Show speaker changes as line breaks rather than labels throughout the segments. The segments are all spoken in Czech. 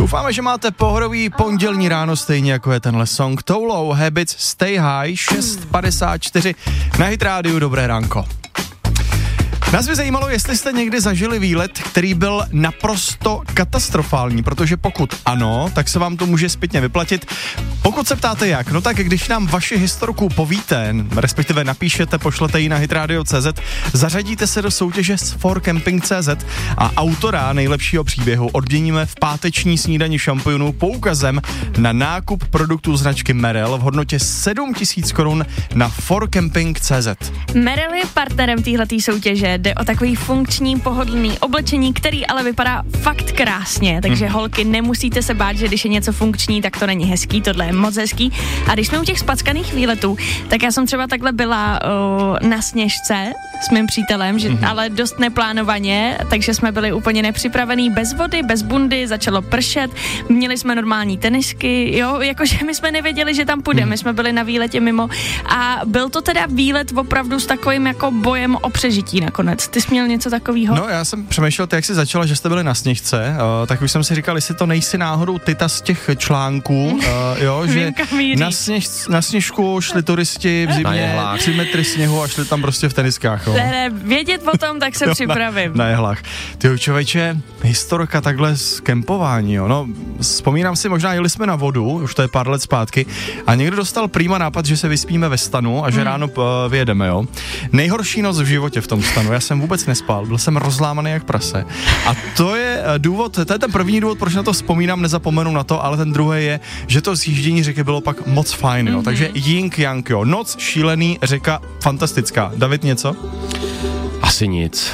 Doufáme, že máte pohodový pondělní ráno, stejně jako je tenhle song. Too Low Habits Stay High, 6:54 na Hit Radio. Dobré ránko. Nás by zajímalo, jestli jste někdy zažili výlet, který byl naprosto katastrofální, protože pokud ano, tak se vám to může zpětně vyplatit. Pokud se ptáte jak, no tak když nám vaši historku povíte, respektive napíšete, pošlete ji na hitradio.cz, zařadíte se do soutěže s forcamping.cz a autora nejlepšího příběhu odměníme v páteční snídani šampionů poukazem na nákup produktů značky Merrell v hodnotě 7 000 korun na forcamping.cz.
Merrell je partnerem téhletý soutěže. Jde o takový funkční, pohodlný oblečení, který ale vypadá fakt krásně, takže holky, nemusíte se bát, že když je něco funkční, tak to není hezký, tohle je moc hezký. A když jsme u těch spackaných výletů, tak já jsem třeba takhle byla na Sněžce s mým přítelem, ale dost neplánovaně, takže jsme byli úplně nepřipravení, bez vody, bez bundy, začalo pršet, měli jsme normální tenisky, jo, jakože my jsme nevěděli, že tam půjdeme, my jsme byli na výletě mimo a byl to teda výlet opravdu s takovým jako bojem o přežití nakonec. Ty jsi měl něco takového?
No, já jsem přemýšlel, jak jsi začala, že jste byli na Sněžce, tak už jsem si říkal, jestli to nejsi náhodou tyta z těch článků, jo, že na Sněžku šli turisti v zimě 3 metry sněhu a šli tam prostě v teniskách.
Ne, vědět o tom, tak se připravím.
Na jehlách. Ty člověče, historka takhle z kempování, jo. No, vzpomínám si, možná jeli jsme na vodu, už to je pár let zpátky, a někdo dostal prýma nápad, že se vyspíme ve stanu a že ráno vyjedeme, jo. Nejhorší noc v životě v tom stanu, já jsem vůbec nespal, byl jsem rozlámaný jak prase. A to je důvod, to je ten první důvod, proč na to vzpomínám, nezapomenu na to, ale ten druhý je, že to zjíždění řeky bylo pak moc fajn, jo. Takže yin yang, jo. Noc šílený, řeka fantastická. David, něco?
Asi nic.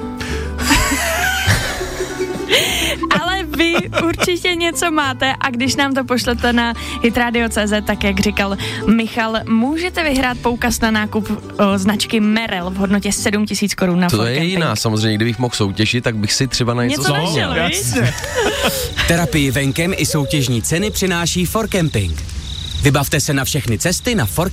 Ale vy určitě něco máte a když nám to pošlete na hitradio.cz, tak jak říkal Michal, můžete vyhrát poukaz na nákup značky Merrell v hodnotě 7 000 korun na
To je jiná, samozřejmě, kdybych mohl soutěžit, tak bych si třeba na něco
našel,
Terapii venkem i soutěžní ceny přináší Forcamping. Vybavte se na všechny cesty na